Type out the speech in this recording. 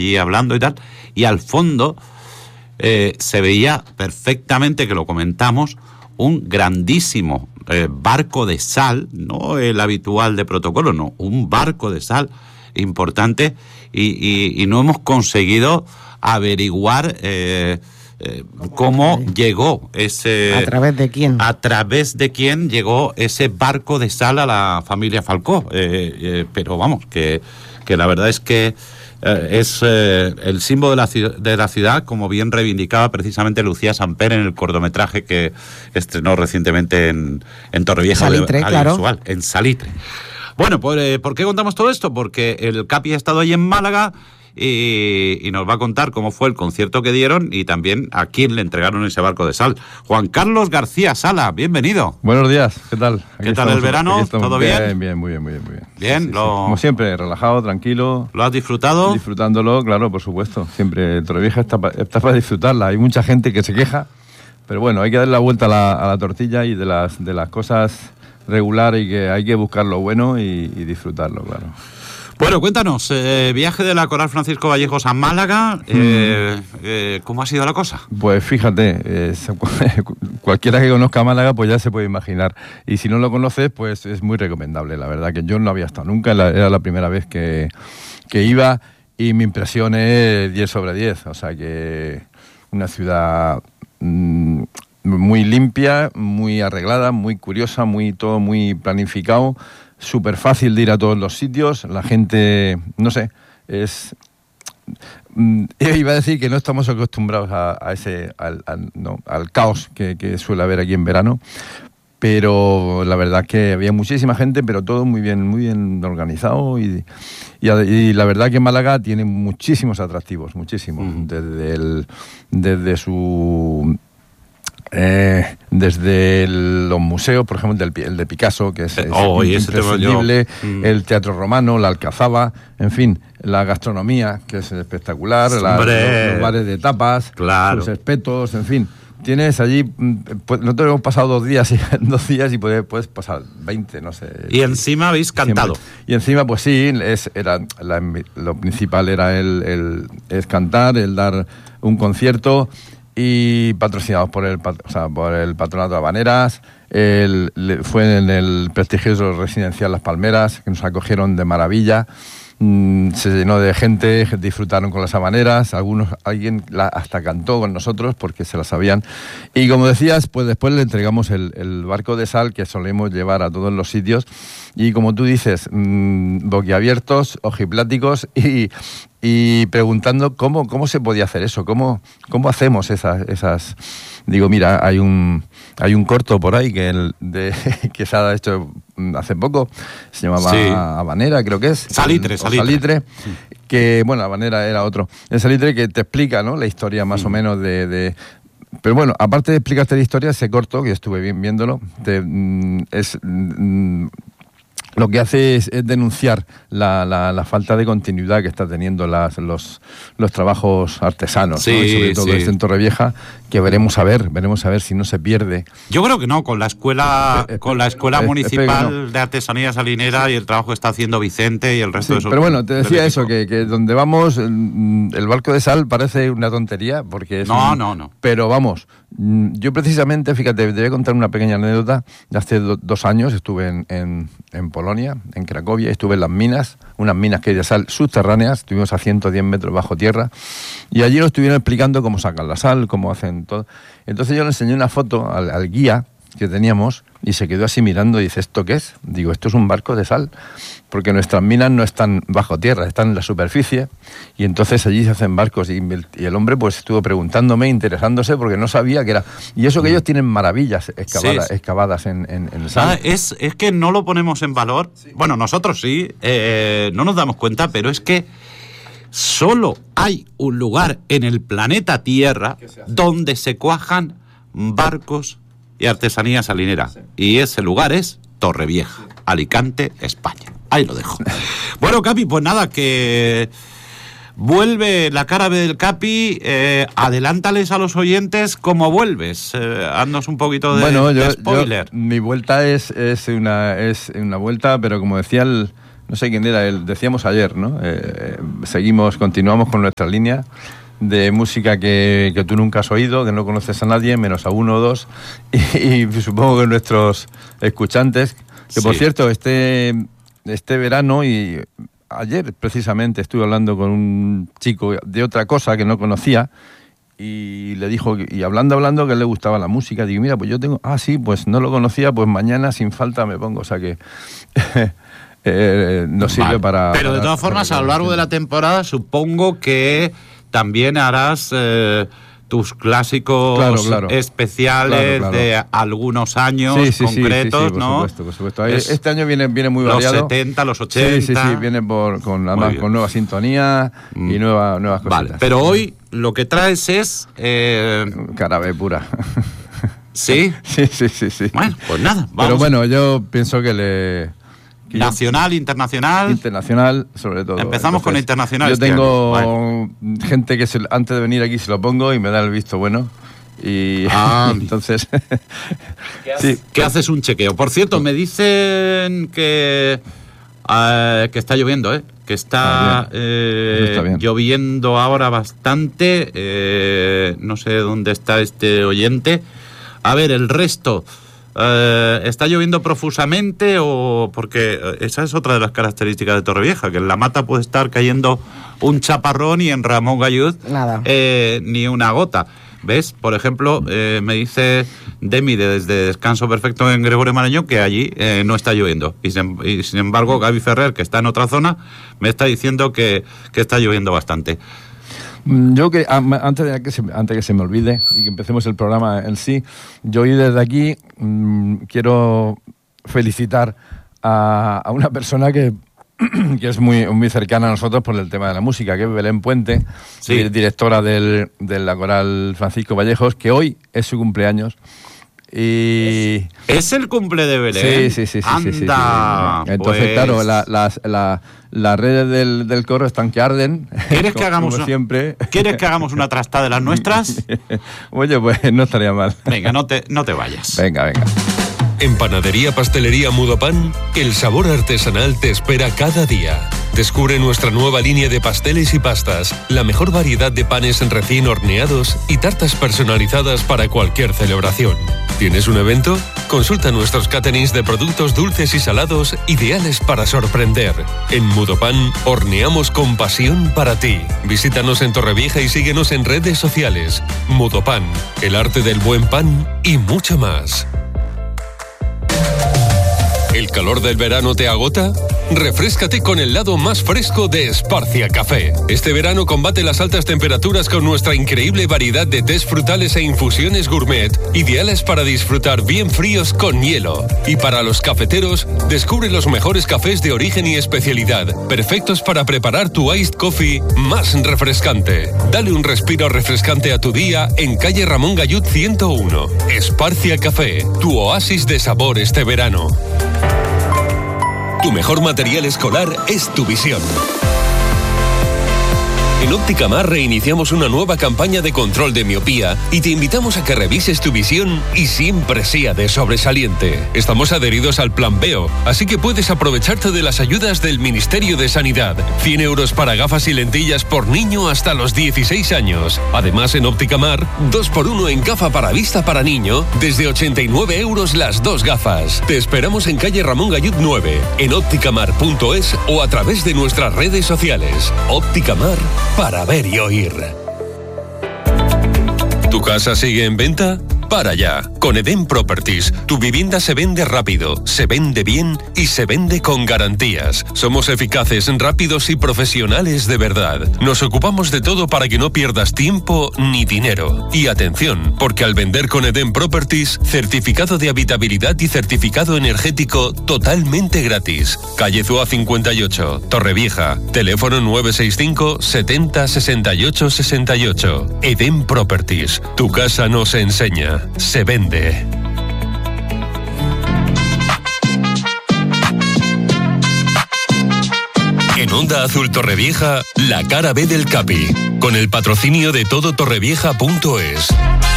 allí hablando y tal, y al fondo se veía perfectamente, que lo comentamos, un grandísimo barco de sal, no el habitual de protocolo, no, un barco de sal importante, y no hemos conseguido averiguar cómo llegó ese... ¿A través de quién? A través de quién llegó ese barco de sal a la familia Falcó. Pero vamos, que la verdad es que es el símbolo de la ciudad, como bien reivindicaba precisamente Lucía Samper en el cortometraje que estrenó recientemente en Torrevieja. Salitre, claro. En Salitre. Bueno, pues ¿por qué contamos todo esto? Porque el Capi ha estado ahí en Málaga y nos va a contar cómo fue el concierto que dieron y también a quién le entregaron ese barco de sal. Juan Carlos García Sala, bienvenido. Buenos días, ¿qué tal? ¿Qué tal el verano? ¿Todo bien? Bien, muy bien. Bien, sí. Como siempre, relajado, tranquilo. ¿Lo has disfrutado? Disfrutándolo, claro, por supuesto. Siempre Torrevieja está para disfrutarla. Hay mucha gente que se queja, pero bueno, hay que darle la vuelta a la tortilla y de las cosas regular, y que hay que buscar lo bueno y disfrutarlo, claro. Bueno, cuéntanos, viaje de la Coral Francisco Vallejos a Málaga, ¿cómo ha sido la cosa? Pues fíjate, cualquiera que conozca Málaga pues ya se puede imaginar, y si no lo conoces pues es muy recomendable. La verdad que yo no había estado nunca, era la primera vez que iba, y mi impresión es 10 sobre 10, o sea que una ciudad muy limpia, muy arreglada, muy curiosa, todo muy planificado, súper fácil de ir a todos los sitios. La gente, no sé, iba a decir que no estamos acostumbrados al caos que suele haber aquí en verano, pero la verdad es que había muchísima gente, pero todo muy bien organizado, y la verdad que Málaga tiene muchísimos atractivos, muchísimos, desde los museos, por ejemplo, el de Picasso, que es imprescindible, el Teatro Romano, la Alcazaba, en fin, la gastronomía, que es espectacular, los bares de tapas, claro, los espetos, en fin. Tienes allí, pues, nosotros hemos pasado 2 días y puedes pasar 20, no sé. Y encima habéis cantado. Siempre. Y encima, pues sí, lo principal era es cantar, el dar un concierto, y patrocinados por el Patronato de Habaneras. Fue en el prestigioso residencial Las Palmeras, que nos acogieron de maravilla. Se llenó de gente, disfrutaron con las habaneras, alguien hasta cantó con nosotros porque se la sabían. Y como decías, pues después le entregamos el barco de sal que solemos llevar a todos los sitios, y como tú dices, boquiabiertos, ojipláticos, y preguntando cómo se podía hacer eso, cómo hacemos esas. Digo, mira, hay un corto por ahí que se ha hecho hace poco, se llamaba Habanera, creo que es. Salitre. Que, bueno, Habanera era otro. El Salitre, que te explica, ¿no?, la historia más o menos de... Pero bueno, aparte de explicarte la historia, ese corto, que estuve viéndolo, lo que hace es denunciar la falta de continuidad que está teniendo los trabajos artesanos, ¿no? Y sobre todo en Torrevieja, que veremos a ver si no se pierde. Yo creo que no, con la escuela municipal de artesanía salinera y el trabajo que está haciendo Vicente y el resto de esos. Pero bueno, te decía eso, que donde vamos, el barco de sal parece una tontería, porque es no. Pero vamos, yo precisamente, fíjate, te voy a contar una pequeña anécdota. De hace 2 años estuve en Polonia, en Cracovia, estuve en las minas, unas minas que hay de sal subterráneas, estuvimos a 110 metros bajo tierra, y allí nos estuvieron explicando cómo sacan la sal, cómo hacen todo. Entonces yo le enseñé una foto al guía que teníamos, y se quedó así mirando y dice, ¿esto qué es? Digo, esto es un barco de sal, porque nuestras minas no están bajo tierra, están en la superficie, y entonces allí se hacen barcos, y el hombre pues estuvo preguntándome, interesándose, porque no sabía que era. Y eso que ellos tienen maravillas excavadas en sal. Es que no lo ponemos en valor, bueno, nosotros sí, no nos damos cuenta, pero es que solo hay un lugar en el planeta Tierra donde se cuajan barcos y artesanía salinera, y ese lugar es Torrevieja, Alicante, España. Ahí lo dejo. Bueno, Capi, pues nada, que vuelve la cara del Capi. Adelántales a los oyentes cómo vuelves. Haznos un poquito de spoiler. Mi vuelta es una vuelta, pero como decía no sé quién era, decíamos ayer, ¿no? Continuamos con nuestra línea de música que tú nunca has oído, que no conoces a nadie, menos a uno o dos, y supongo que nuestros escuchantes, que por cierto, este verano y ayer precisamente estuve hablando con un chico de otra cosa que no conocía, y le dijo, y hablando que le gustaba la música, digo, mira, pues yo tengo, sí, pues no lo conocía, pues mañana sin falta me pongo, o sea que nos sirve para... Pero de todas formas, a lo largo de la temporada supongo que también harás tus clásicos claro. especiales claro. de algunos años concretos, sí, ¿no? Por supuesto. Este año viene muy variado. Los 70, los 80... Sí, viene con nueva sintonía y nuevas cositas. Vale, pero hoy lo que traes es... Carabé pura. ¿Sí? Sí. Bueno, pues nada, vamos. Pero bueno, yo pienso que Nacional, internacional. Internacional, sobre todo. Empezamos con internacional. Yo tengo gente que antes de venir aquí se lo pongo y me da el visto bueno. Y entonces. ¿Qué haces un chequeo? Por cierto, me dicen que está lloviendo, que está lloviendo ahora bastante. No sé dónde está este oyente. A ver, el resto. ¿Está lloviendo profusamente o...? Porque esa es otra de las características de Torrevieja, que en La Mata puede estar cayendo un chaparrón y en Ramón Galluz nada. Ni una gota. ¿Ves? Por ejemplo, me dice Demi desde Descanso Perfecto en Gregorio Marañón que allí no está lloviendo. Y sin embargo, Gaby Ferrer, que está en otra zona, me está diciendo que está lloviendo bastante. Yo que antes que se me olvide y que empecemos el programa en sí, yo hoy desde aquí quiero felicitar a una persona que es muy cercana a nosotros por el tema de la música, que es Belén Puente, directora de la Coral Francisco Vallejos, que hoy es su cumpleaños. Y... ¿Es el cumple de Belén? Sí. Anda, entonces, claro, las redes del coro están que arden. ¿Quieres que hagamos siempre? ¿Quieres que hagamos una trastada de las nuestras? Oye, pues no estaría mal. Venga, no te vayas. Venga. En Panadería Pastelería Mudopan, el sabor artesanal te espera cada día. Descubre nuestra nueva línea de pasteles y pastas, la mejor variedad de panes recién horneados y tartas personalizadas para cualquier celebración. ¿Tienes un evento? Consulta nuestros caterings de productos dulces y salados ideales para sorprender. En Mudopan, horneamos con pasión para ti. Visítanos en Torrevieja y síguenos en redes sociales. Mudopan, el arte del buen pan y mucho más. ¿El calor del verano te agota? Refréscate con el lado más fresco de Esparcia Café. Este verano combate las altas temperaturas con nuestra increíble variedad de tés frutales e infusiones gourmet, ideales para disfrutar bien fríos con hielo. Y para los cafeteros, descubre los mejores cafés de origen y especialidad, perfectos para preparar tu iced coffee más refrescante. Dale un respiro refrescante a tu día en calle Ramón Galluz 101. Esparcia Café, tu oasis de sabor este verano. Tu mejor material escolar es tu visión. En Óptica Mar reiniciamos una nueva campaña de control de miopía y te invitamos a que revises tu visión y siempre sea de sobresaliente. Estamos adheridos al Plan Veo, así que puedes aprovecharte de las ayudas del Ministerio de Sanidad. 100 euros para gafas y lentillas por niño hasta los 16 años. Además, en Óptica Mar, 2x1 en gafa para vista para niño, desde 89 euros las 2 gafas. Te esperamos en calle Ramón Galluz 9, en ópticamar.es o a través de nuestras redes sociales. Óptica Mar, para ver y oír. ¿Tu casa sigue en venta? Para ya. Con Eden Properties, tu vivienda se vende rápido, se vende bien y se vende con garantías. Somos eficaces, rápidos y profesionales de verdad. Nos ocupamos de todo para que no pierdas tiempo ni dinero. Y atención, porque al vender con Eden Properties, certificado de habitabilidad y certificado energético totalmente gratis. Calle Zúa 58, Torrevieja. Teléfono 965 70 68 68. Eden Properties. Tu casa nos enseña. Se vende. En Onda Azul Torrevieja, la cara B del Capi, con el patrocinio de todotorrevieja.es.